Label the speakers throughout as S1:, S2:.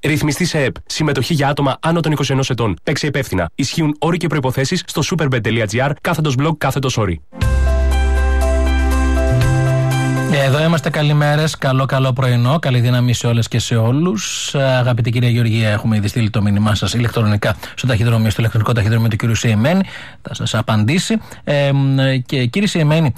S1: Ρυθμιστή σε ΕΠ. Συμμετοχή για άτομα άνω των 21 ετών. Παίξε υπεύθυνα. Ισχύουν όροι και προϋποθέσεις στο superbet.gr/blog/όροι.
S2: Εδώ είμαστε, καλημέρες, καλό πρωινό, καλή δύναμη σε όλες και σε όλους. Αγαπητή κυρία Γεωργία, έχουμε ήδη στείλει το μήνυμά σας ηλεκτρονικά στο ηλεκτρονικό ταχυδρομείο του κύριου Σιεμένη. Θα σας απαντήσει. Και κύριε Σιεμένη,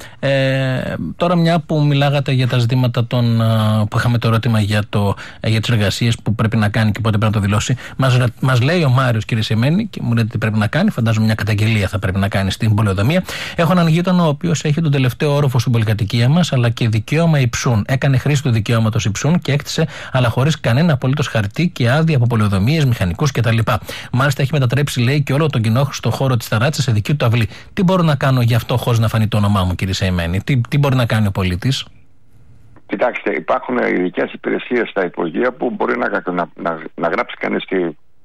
S2: τώρα μια που μιλάγατε για τα ζητήματα που είχαμε το ερώτημα για τις εργασίες που πρέπει να κάνει και πότε πρέπει να το δηλώσει, μας λέει ο Μάριος, κύριε Σιεμένη, και μου λέτε τι πρέπει να κάνει. Φαντάζομαι μια καταγγελία θα πρέπει να κάνει στην πολεοδομία. Έχω έναν γείτονα ο οποίος έχει τον τελευταίο όροφο στην πολυκατοικία μας, αλλά και δικαίωμα υψούν. Έκανε χρήση του δικαιώματος υψούν και έκτισε, αλλά χωρίς κανένα απολύτως χαρτί και άδεια από πολεοδομίες, μηχανικούς κτλ. Μάλιστα έχει μετατρέψει, λέει, και όλο τον κοινόχρηστο χώρο της ταράτσας σε δική του αυλή. Τι μπορώ να κάνω γι' αυτό χωρίς να φανεί το όνομά μου, κύριε Σιεμένη? Τι μπορεί να κάνει ο πολίτης?
S3: Κοιτάξτε, υπάρχουν ειδικές υπηρεσίες στα υπουργεία που μπορεί να γράψει κανείς και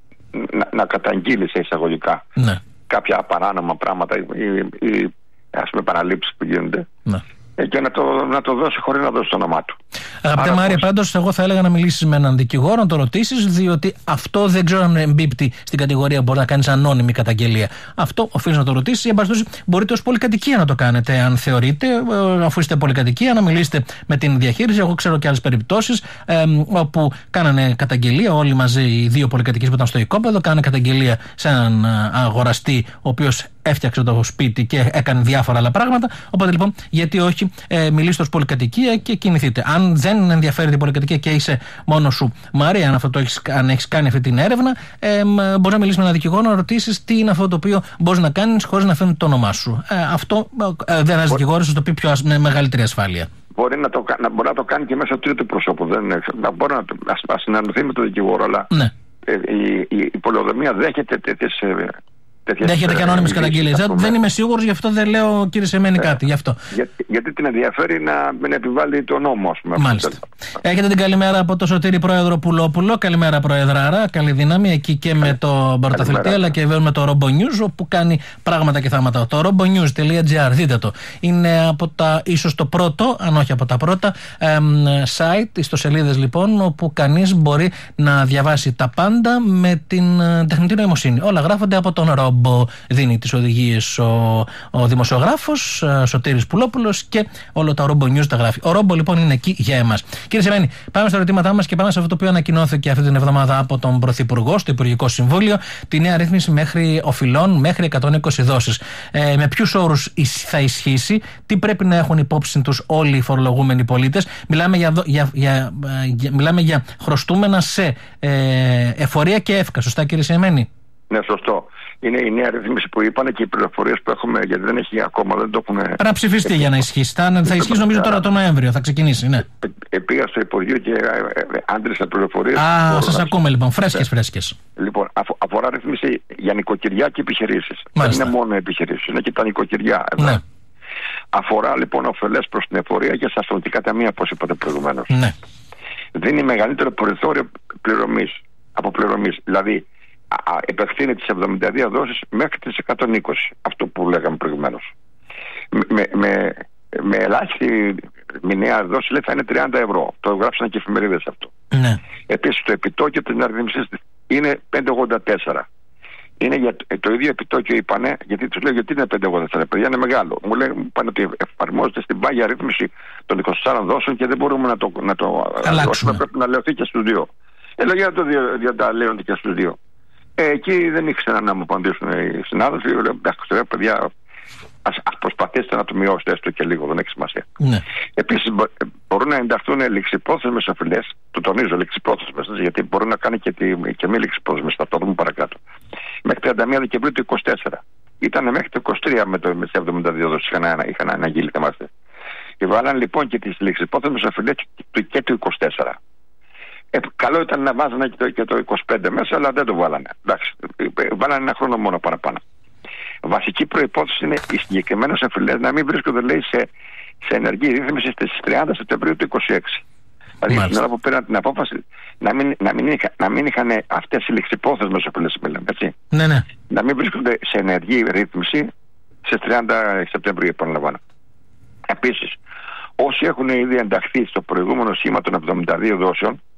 S3: να καταγγείλει σε εισαγωγικά κάποια παράνομα πράγματα ή ας πούμε παραλήψεις που γίνονται. Ναι. Και να το δώσει χωρίς να δώσει το όνομά του.
S2: Αγαπητέ Μάρια, πάντως εγώ θα έλεγα να μιλήσεις με έναν δικηγόρο, να το ρωτήσεις, διότι αυτό δεν ξέρω αν εμπίπτει στην κατηγορία που μπορεί να κάνεις ανώνυμη καταγγελία. Αυτό οφείλεις να το ρωτήσεις. Για πάση μπορείτε ως πολυκατοικία να το κάνετε, αν θεωρείτε, αφού είστε πολυκατοικία, να μιλήσετε με την διαχείριση. Εγώ ξέρω και άλλες περιπτώσεις όπου κάνανε καταγγελία όλοι μαζί, οι δύο πολυκατοικίες που ήταν στο οικόπεδο, κάνανε καταγγελία σε έναν αγοραστή, ο οποίος έφτιαξε το σπίτι και έκανε διάφορα άλλα πράγματα. Οπότε λοιπόν, γιατί όχι, μιλήστε ως πολυκατοικία και κινηθείτε. Αν δεν ενδιαφέρει την πολυκατοικία και είσαι μόνος σου, Μαρία, αν έχεις κάνει αυτή την έρευνα, μπορείς να μιλήσεις με έναν δικηγόρο, να ρωτήσεις τι είναι αυτό το οποίο μπορείς να κάνεις χωρίς να φαίνεται το όνομά σου. Αυτό ένας δικηγόρος θα το πει με μεγαλύτερη ασφάλεια.
S3: Μπορεί να το κάνει και μέσω τρίτου προσώπου. Μπορεί να συναντηθεί με τον δικηγόρο, αλλά ναι. Η πολεοδομία δέχεται τέτοιες.
S2: Δέχεται και ανώνυμες καταγγελίες. Δεν είμαι σίγουρος, γι' αυτό δεν λέω, κύριε Σιεμένη, κάτι γι' αυτό.
S3: Γιατί την ενδιαφέρει να μην επιβάλλει το νόμο, ας πούμε.
S2: Μάλιστα. Έχετε την καλημέρα από το Σωτήρη Πρόεδρο Πουλόπουλο. Καλημέρα, Προεδράρα. Καλή δύναμη εκεί και με το πρωταθλητή, αλλά και βέβαια με το Robo News, όπου κάνει πράγματα και θάματα. Το robonews.gr, δείτε το. Είναι από ίσως το πρώτο, αν όχι από τα πρώτα, site, ιστοσελίδες λοιπόν, όπου κανείς μπορεί να διαβάσει τα πάντα με την τεχνητή νοημοσύνη. Όλα γράφονται από τον Robo. Δίνει τις οδηγίες ο δημοσιογράφος Σωτήρης Πουλόπουλος και όλο τα Robo News τα γράφει. Ο Robo λοιπόν είναι εκεί για εμάς. Κύριε Σιεμένη, πάμε στα ερωτήματά μας και πάμε σε αυτό το οποίο ανακοινώθηκε αυτή την εβδομάδα από τον Πρωθυπουργό στο Υπουργικό Συμβούλιο, τη νέα ρύθμιση μέχρι οφειλών μέχρι 120 δόσεις. Με ποιους όρους θα ισχύσει, τι πρέπει να έχουν υπόψη τους όλοι οι φορολογούμενοι πολίτες? Μιλάμε για χρωστούμενα σε εφορία και εύκα, σωστά κύριε Σιεμένη?
S3: Ναι, σωστό. Είναι η νέα ρύθμιση που είπανε και οι πληροφορίες που έχουμε, γιατί δεν έχει ακόμα, δεν το έχουν.
S2: Πρέπει να ψηφιστεί για να ισχύσει. Θα ισχύσει νομίζω τώρα το Νοέμβριο, θα ξεκινήσει, ναι.
S3: Πήγα στο Υπουργείο και άντρεσα πληροφορίες.
S2: Σας ακούμε λοιπόν, φρέσκες.
S3: Λοιπόν, αφορά ρύθμιση για νοικοκυριά και επιχειρήσεις. Δεν είναι μόνο επιχειρήσεις, είναι και τα νοικοκυριά. Ναι. Αφορά λοιπόν ωφελές προς την εφορία και στα ασφαλιστικά ταμεία, όπως είπατε προηγουμένως. Ναι. Δίνει μεγαλύτερο περιθώριο πληρωμής. Δηλαδή, επεκτείνει τις 72 δόσεις μέχρι τις 120, αυτό που λέγαμε προηγουμένως. Με ελάχιστη μηνιαία δόση, λέει, θα είναι 30 ευρώ. Το γράψαν και οι εφημερίδες αυτό. Ναι. Επίσης το επιτόκιο της ρύθμισης είναι 5,84. Είναι για το ίδιο επιτόκιο, είπανε, γιατί τους λέω γιατί είναι 5,84, παιδιά, είναι μεγάλο. Μου είπαν ότι εφαρμόζεται στην πάγια ρύθμιση των 24 δόσεων και δεν μπορούμε να το αλλάξουμε. Πρέπει να λεωθεί και στους δύο. Λέω για να το διαλέονται και στους δύο. Εκεί δεν ήξεραν να μου απαντήσουν οι συνάδελφοι. Λέω, εντάξει, παιδιά, ας προσπαθήσετε να το μειώσετε έστω και λίγο, δεν έχει σημασία. Ναι. Επίσης, μπορούν να ενταχθούν ληξιπρόθεσμες οφειλές. Το τονίζω, ληξιπρόθεσμες, γιατί μπορούν να κάνει και μη ληξιπρόθεσμες. Θα το δούμε παρακάτω. Μέχρι 31 Δεκεμβρίου του 2024. Ήταν μέχρι το 23 με τις 72 δόσεις. Είχαν αναγγείλει, θυμάστε. Βάλαν λοιπόν και τις ληξιπρόθεσμες οφειλές και του 24. Καλό ήταν να βάζανε και το 25 μέσα, αλλά δεν το βάλανε. Εντάξει, βάλανε ένα χρόνο μόνο παραπάνω. Βασική προϋπόθεση είναι οι συγκεκριμένες οφειλές να μην βρίσκονται, λέει, σε ενεργή ρύθμιση στις 30 Σεπτεμβρίου του 2026. Δηλαδή, την ώρα που πήραν την απόφαση να μην είχαν αυτές οι ληξιπρόθεσμες οφειλές, έτσι. Ναι. Να μην βρίσκονται σε ενεργή ρύθμιση στις 30 Σεπτεμβρίου, επαναλαμβάνω. Επίσης, όσοι έχουν ήδη ενταχθεί στο προηγούμενο σχήμα των 72 δόσεων,